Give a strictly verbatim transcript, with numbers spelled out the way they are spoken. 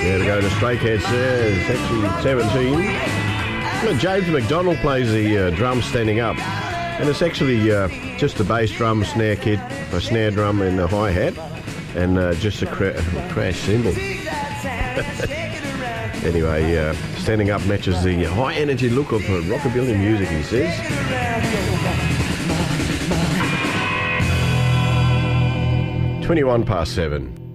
There we go to Stray Cats there. It's actually seventeen. Well, James McDonald plays the uh, drum standing up. And it's actually uh, just a bass drum, snare kit, a snare drum and a hi-hat. And uh, just a cra- crash cymbal. Anyway, uh, standing up matches the high-energy look of uh, rockabilly music, he says. twenty-one past seven.